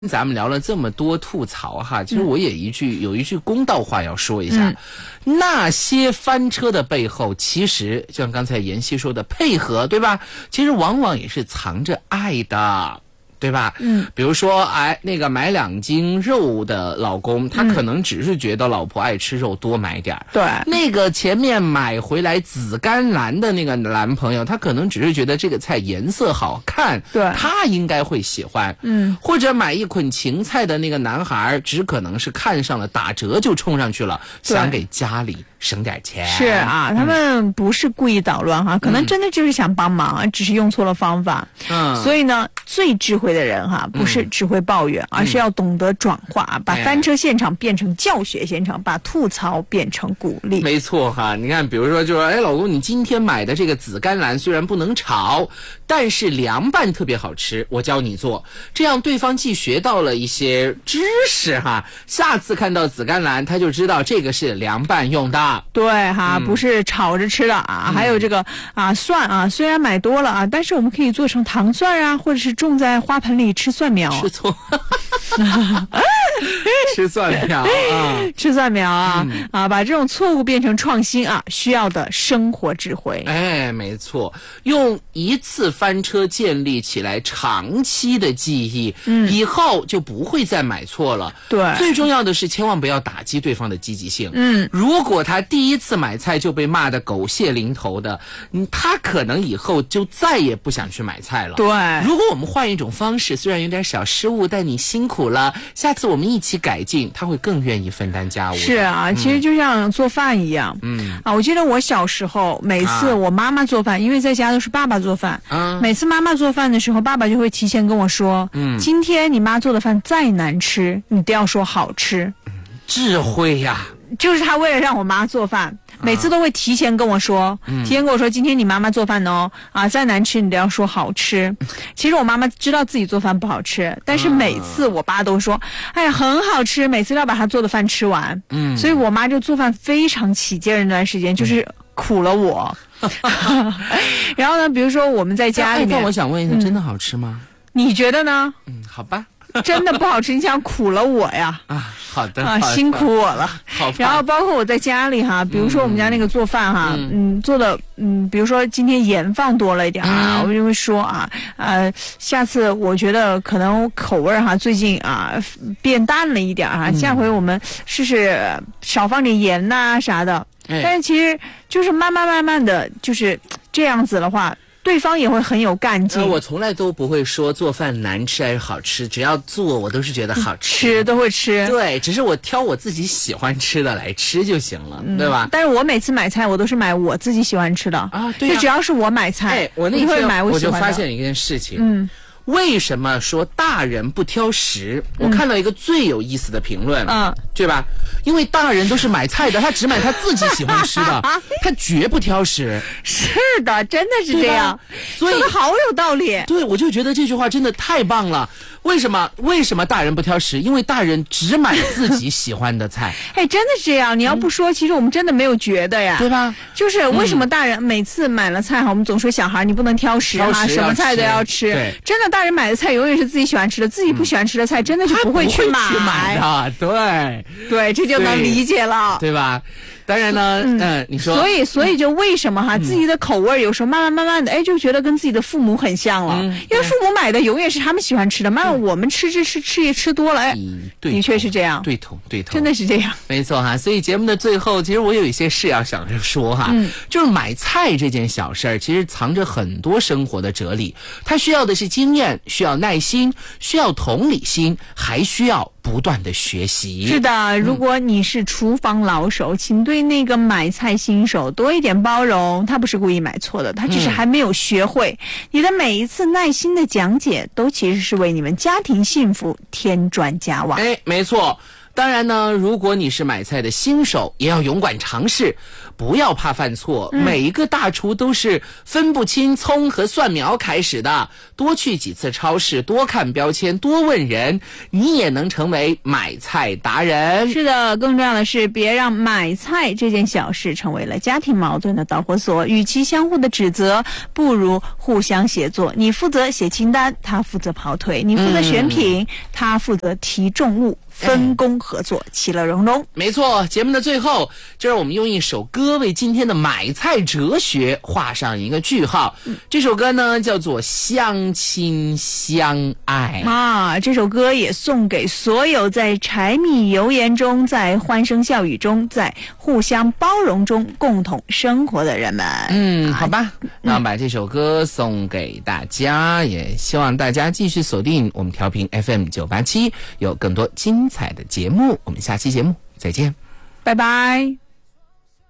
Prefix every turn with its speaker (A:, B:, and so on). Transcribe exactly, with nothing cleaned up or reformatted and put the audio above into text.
A: 咱们聊了这么多吐槽哈，其实我也一句、嗯、有一句公道话要说一下、嗯，那些翻车的背后，其实像刚才妍希说的配合，对吧？其实往往也是藏着爱的。对吧？嗯，比如说，哎，那个买两斤肉的老公，他可能只是觉得老婆爱吃肉，多买点儿。
B: 对，
A: 那个前面买回来紫甘蓝的那个男朋友，他可能只是觉得这个菜颜色好看，
B: 对，
A: 他应该会喜欢。嗯，或者买一捆芹菜的那个男孩，只可能是看上了打折就冲上去了，想给家里省点钱。
B: 是啊，他们不是故意捣乱哈、嗯，可能真的就是想帮忙，嗯、只是用错了方法。嗯，所以呢，最智慧的人哈，不是只会抱怨、嗯，而是要懂得转化，嗯、把翻车现场变成教学现场，把吐槽变成鼓励。
A: 没错哈，你看，比如说就说，哎，老公，你今天买的这个紫甘蓝虽然不能炒，但是凉拌特别好吃，我教你做，这样对方既学到了一些知识哈，下次看到紫甘蓝他就知道这个是凉拌用的。
B: 对哈、嗯，不是炒着吃的啊。嗯、还有这个啊蒜啊，虽然买多了啊，但是我们可以做成糖蒜啊，或者是种在花盆里吃蒜苗。
A: 吃错。吃蒜苗啊，
B: 吃蒜苗啊、嗯、啊，把这种错误变成创新啊，需要的生活智慧。
A: 哎，没错，用一次翻车建立起来长期的记忆，嗯，以后就不会再买错了。
B: 对，
A: 最重要的是千万不要打击对方的积极性。嗯，如果他第一次买菜就被骂得狗血淋头的，嗯，他可能以后就再也不想去买菜了。
B: 对，
A: 如果我们换一种方式，虽然有点小失误，但你辛苦了，下次我们一起改进，他会更愿意分担家务。
B: 是啊、嗯，其实就像做饭一样。嗯啊，我记得我小时候，每次我妈妈做饭，啊、因为在家都是爸爸做饭，啊，每次妈妈做饭的时候，爸爸就会提前跟我说，嗯，今天你妈做的饭再难吃，你都要说好吃。
A: 嗯、智慧呀！
B: 就是他为了让我妈做饭，每次都会提前跟我说，嗯、提前跟我说今天你妈妈做饭哦，啊，再难吃你都要说好吃。其实我妈妈知道自己做饭不好吃，但是每次我爸都说，哎呀很好吃，每次要把她做的饭吃完。嗯，所以我妈就做饭非常起劲儿那段时间，就是苦了我。然后呢，比如说我们在家里面，
A: 那我想问一下、嗯，真的好吃吗？
B: 你觉得呢？
A: 嗯，好吧。
B: 真的不好吃，你想苦了我呀？
A: 啊，好的
B: 啊，辛苦我了。
A: 好，
B: 然后包括我在家里哈，比如说我们家那个做饭哈，嗯，嗯做的嗯，比如说今天盐放多了一点啊，嗯、我就会说啊，呃，下次我觉得可能口味哈最近啊变淡了一点哈、嗯，下回我们试试少放点盐呐、啊、啥的。哎、但是其实就是慢慢慢慢的就是这样子的话。对方也会很有干劲、呃。
A: 我从来都不会说做饭难吃还是好吃，只要做我都是觉得好吃，
B: 吃都会吃。
A: 对，只是我挑我自己喜欢吃的来吃就行了，嗯、对吧？
B: 但是我每次买菜，我都是买我自己喜欢吃的
A: 啊。对啊，
B: 就只要是我买菜，
A: 哎，我那天
B: 会买我喜欢的。
A: 我就发现一件事情，嗯。为什么说大人不挑食？我看到一个最有意思的评论，嗯，对吧？因为大人都是买菜的，他只买他自己喜欢吃的，他绝不挑食。
B: 是的，真的是这样，所以说的好有道理。
A: 对，我就觉得这句话真的太棒了。为什么？为什么大人不挑食？因为大人只买自己喜欢的菜。
B: 哎，真的是这样。你要不说、嗯，其实我们真的没有觉得呀，
A: 对吧？
B: 就是为什么大人每次买了菜哈、嗯，我们总说小孩你不能挑食啊，什么菜都要吃。
A: 对，
B: 真的，大人买的菜永远是自己喜欢吃的，自己不喜欢吃的菜，真的就不会去买。
A: 嗯、去买的，对，
B: 对，这就能理解了，
A: 对吧？当然呢，嗯，呃、你说，
B: 所以，所以就为什么哈、嗯，自己的口味有时候慢慢慢慢的，哎，就觉得跟自己的父母很像了，嗯、因为父母买的永远是他们喜欢吃的，慢慢我们吃吃吃吃也吃多了，哎，的确是这样，
A: 对头对头，
B: 真的是这样，
A: 没错哈。所以节目的最后，其实我有一些事要想着说哈，嗯，就是买菜这件小事儿，其实藏着很多生活的哲理，它需要的是经验，需要耐心，需要同理心，还需要不断的学习。
B: 是的，如果你是厨房老手，嗯、请对那个买菜新手多一点包容，他不是故意买错的，他只是还没有学会。嗯、你的每一次耐心的讲解，都其实是为你们家庭幸福添砖加瓦。
A: 哎，没错。 当然呢，如果你是买菜的新手，也要勇敢尝试，不要怕犯错。嗯、每一个大厨都是分不清葱和蒜苗开始的，多去几次超市，多看标签，多问人，你也能成为买菜达人。
B: 是的，更重要的是，别让买菜这件小事成为了家庭矛盾的导火索。与其相互的指责，不如互相协作。你负责写清单，他负责跑腿；你负责选品，嗯、他负责提重物。分工合作，其乐融融。
A: 没错，节目的最后，就让我们用一首歌为今天的买菜哲学画上一个句号。嗯、这首歌呢，叫做《相亲相爱》
B: 啊。这首歌也送给所有在柴米油盐中，在欢声笑语中，在互相包容中共同生活的人们。
A: 嗯，好吧，那把这首歌送给大家，也希望大家继续锁定我们调频 F M 九八七，有更多精彩的节目。我们下期节目再见，
B: 拜拜。